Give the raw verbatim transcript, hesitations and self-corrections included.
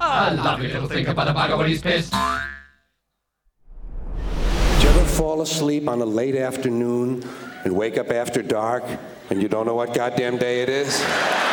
A lovely little thing about a bugger when he's pissed. Did you ever fall asleep on a late afternoon and wake up after dark and you don't know what goddamn day it is?